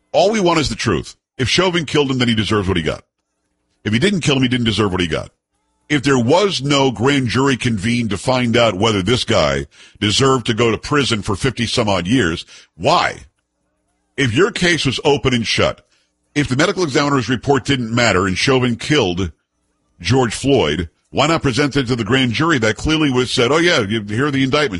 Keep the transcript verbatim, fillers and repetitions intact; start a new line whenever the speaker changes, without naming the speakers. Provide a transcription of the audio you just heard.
All we want is the truth. If Chauvin killed him, then he deserves what he got. If he didn't kill him, he didn't deserve what he got. If there was no grand jury convened to find out whether this guy deserved to go to prison for fifty some odd years, why? If your case was open and shut, if the medical examiner's report didn't matter and Chauvin killed George Floyd, why not present it to the grand jury that clearly was said, oh yeah, here are the indictments.